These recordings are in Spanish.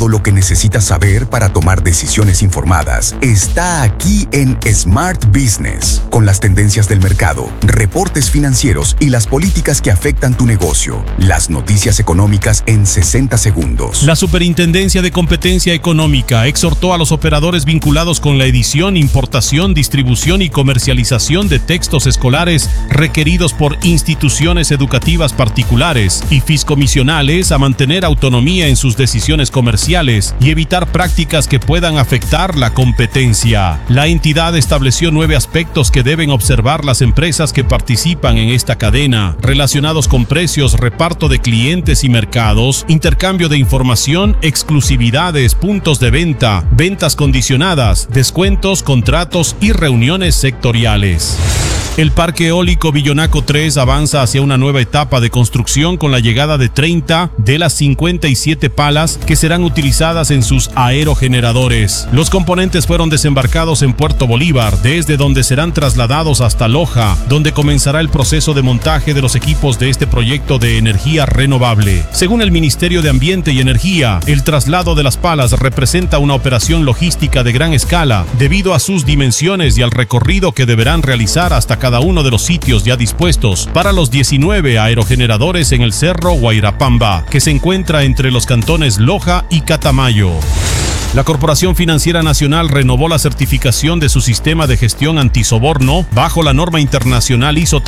Todo lo que necesitas saber para tomar decisiones informadas está aquí en Smart Business, con las tendencias del mercado, reportes financieros y las políticas que afectan tu negocio. Las noticias económicas en 60 segundos. La Superintendencia de Competencia Económica exhortó a los operadores vinculados con la edición, importación, distribución y comercialización de textos escolares requeridos por instituciones educativas particulares y fiscomisionales a mantener autonomía en sus decisiones comerciales y evitar prácticas que puedan afectar la competencia. La entidad estableció 9 aspectos que deben observar las empresas que participan en esta cadena, relacionados con precios, reparto de clientes y mercados, intercambio de información, exclusividades, puntos de venta, ventas condicionadas, descuentos, contratos y reuniones sectoriales. El Parque Eólico Villonaco 3 avanza hacia una nueva etapa de construcción con la llegada de 30 de las 57 palas que serán utilizadas en sus aerogeneradores. Los componentes fueron desembarcados en Puerto Bolívar, desde donde serán trasladados hasta Loja, donde comenzará el proceso de montaje de los equipos de este proyecto de energía renovable. Según el Ministerio de Ambiente y Energía, el traslado de las palas representa una operación logística de gran escala, debido a sus dimensiones y al recorrido que deberán realizar hasta cada uno de los sitios ya dispuestos para los 19 aerogeneradores en el Cerro Guairapamba, que se encuentra entre los cantones Loja y Catamayo. La Corporación Financiera Nacional renovó la certificación de su sistema de gestión antisoborno bajo la norma internacional ISO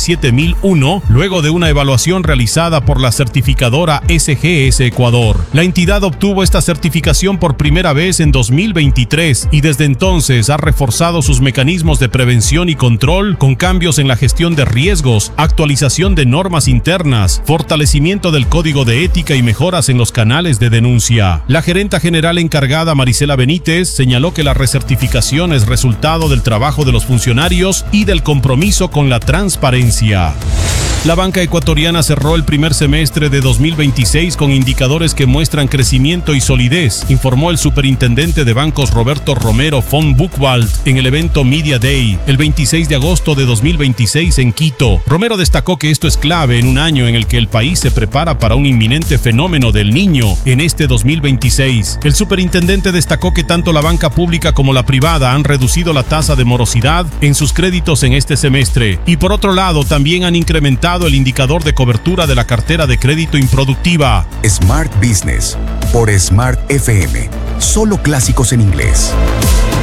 37001, luego de una evaluación realizada por la certificadora SGS Ecuador. La entidad obtuvo esta certificación por primera vez en 2023 y desde entonces ha reforzado sus mecanismos de prevención y control con cambios en la gestión de riesgos, actualización de normas internas, fortalecimiento del código de ética y mejoras en los canales de denuncia. La gerenta general encargada Marisela Benítez señaló que la recertificación es resultado del trabajo de los funcionarios y del compromiso con la transparencia. La banca ecuatoriana cerró el primer semestre de 2026 con indicadores que muestran crecimiento y solidez, informó el superintendente de bancos Roberto Romero von Buchwald en el evento Media Day, el 26 de agosto de 2026 en Quito. Romero destacó que esto es clave en un año en el que el país se prepara para un inminente fenómeno del Niño en este 2026. El superintendente destacó que tanto la banca pública como la privada han reducido la tasa de morosidad en sus créditos en este semestre y por otro lado también han incrementado el indicador de cobertura de la cartera de crédito improductiva. Smart Business por Smart FM. Solo clásicos en inglés.